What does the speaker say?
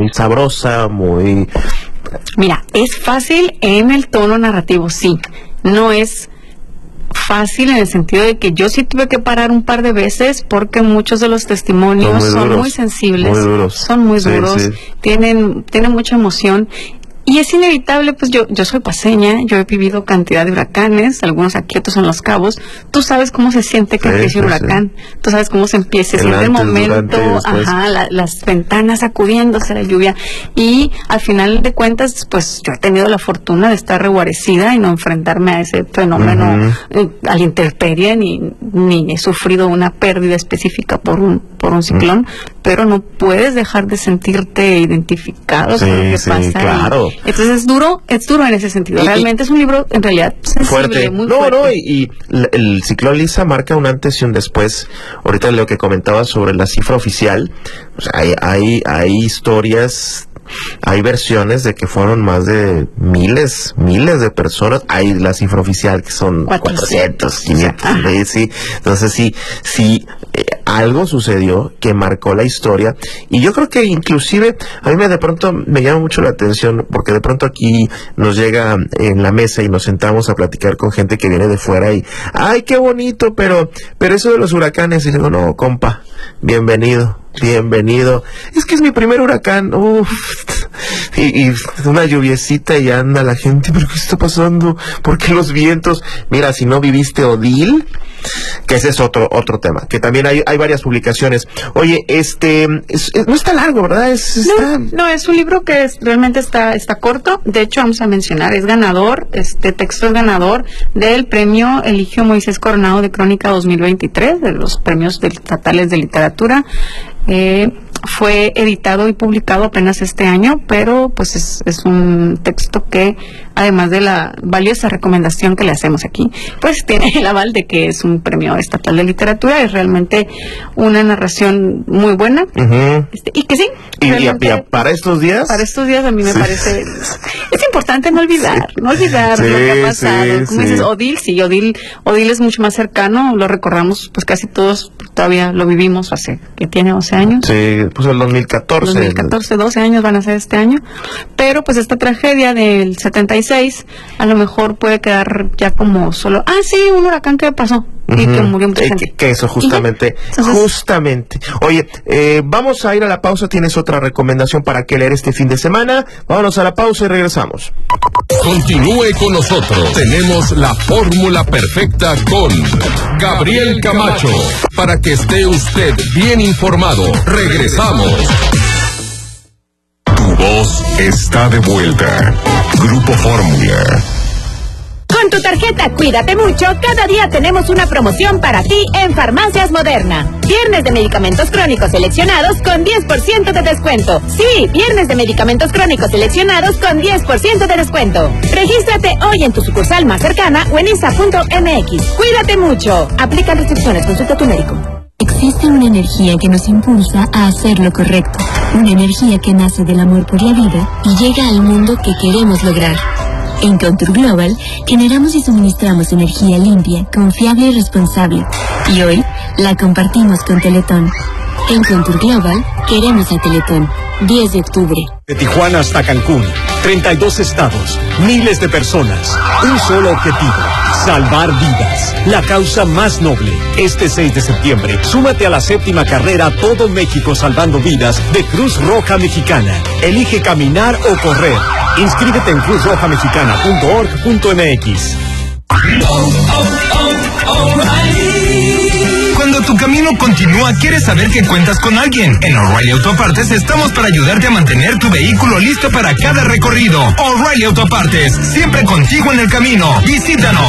muy sabrosa, muy... Mira, es fácil en el tono narrativo, sí. No es fácil en el sentido de que yo sí tuve que parar un par de veces porque muchos de los testimonios son muy sensibles, son muy duros, sí. Tienen mucha emoción. Y es inevitable, pues yo soy paceña, yo he vivido cantidad de huracanes, algunos aquí, otros en Los Cabos. Tú sabes cómo se siente que empiece un huracán, tú sabes cómo se empieza, siente el momento, las ventanas sacudiéndose, la lluvia. Y al final de cuentas, pues yo he tenido la fortuna de estar reguarecida y no enfrentarme a ese fenómeno a la intemperie, ni he sufrido una pérdida específica por un ciclón, pero no puedes dejar de sentirte identificado con lo que pasa. Claro. Entonces es duro en ese sentido. Realmente es un libro en realidad sensible, fuerte. Muy fuerte. Y el ciclón Lisa marca un antes y un después. Ahorita lo que comentaba sobre la cifra oficial, o sea, hay historias, hay versiones de que fueron más de miles de personas. Hay la cifra oficial que son 400, 500. Sí. Entonces sí, algo sucedió que marcó la historia. Y yo creo que inclusive a mí de pronto me llama mucho la atención, porque de pronto aquí nos llega en la mesa y nos sentamos a platicar con gente que viene de fuera y ¡ay, qué bonito! Pero eso de los huracanes, y digo, no, compa, bienvenido. Es que es mi primer huracán. Y una lluviecita y anda la gente, ¿pero qué está pasando? ¿Por qué los vientos? Mira, si no viviste Odil, que ese es otro tema, que también hay varias publicaciones. Oye, no está largo, ¿verdad? No, es un libro que realmente está corto. De hecho, vamos a mencionar, es ganador, este texto es ganador del premio Eligio Moisés Coronado de Crónica 2023, de los premios estatales de literatura. Fue editado y publicado apenas este año, pero pues es un texto que, además de la valiosa recomendación que le hacemos aquí, pues tiene el aval de que es un premio estatal de literatura. Es realmente una narración muy buena, y que sí. ¿Y para estos días? Para estos días a mí me parece... Es importante no olvidar lo que ha pasado. Como dices, Odil es mucho más cercano, lo recordamos, pues casi todos todavía lo vivimos que tiene 11 años. Sí, pues el 2014. 12 años van a ser este año. Pero pues esta tragedia del 76 a lo mejor puede quedar ya como solo, un huracán que pasó y que murió mucha gente. Que eso justamente. Oye, vamos a ir a la pausa. ¿Tienes otra recomendación para qué leer este fin de semana? Vámonos a la pausa y regresamos. Continúe con nosotros. Tenemos la fórmula perfecta con Gabriel Camacho, para que esté usted bien informado. Regresamos. Tu voz está de vuelta. Grupo Fórmula. Con tu tarjeta Cuídate Mucho, cada día tenemos una promoción para ti en Farmacias Moderna. Viernes de medicamentos crónicos seleccionados con 10% de descuento. Sí, viernes de medicamentos crónicos seleccionados con 10% de descuento. Regístrate hoy en tu sucursal más cercana o en isa.mx. Cuídate mucho. Aplica restricciones, consulta a tu médico. Existe una energía que nos impulsa a hacer lo correcto. Una energía que nace del amor por la vida y llega al mundo que queremos lograr. En Contour Global generamos y suministramos energía limpia, confiable y responsable. Y hoy la compartimos con Teletón. En Contour Global queremos a Teletón. 10 de octubre. De Tijuana hasta Cancún, 32 estados, miles de personas, un solo objetivo, salvar vidas, la causa más noble. Este 6 de septiembre, súmate a la 7ª carrera Todo México Salvando Vidas de Cruz Roja Mexicana. Elige caminar o correr. Inscríbete en cruzrojamexicana.org.mx. Cuando tu camino continúa, quieres saber que cuentas con alguien. En O'Reilly Autopartes estamos para ayudarte a mantener tu vehículo listo para cada recorrido. O'Reilly Autopartes, siempre contigo en el camino. Visítanos.